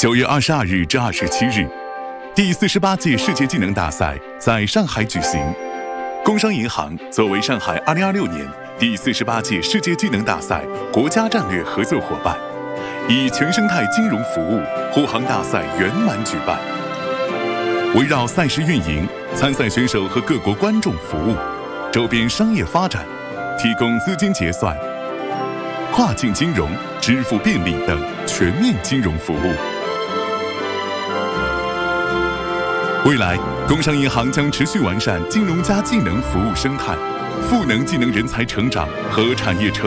9月22日至27日，第48届世界技能大赛在上海举行。工商银行作为上海2026年第48届世界技能大赛国家战略合作伙伴，以全生态金融服务护航大赛圆满举办。围绕赛事运营、参赛选手和各国观众服务、周边商业发展，提供资金结算、跨境金融、支付便利等全面金融服务。未来，工商银行将持续完善金融加技能服务生态，赋能技能人才成长和产业成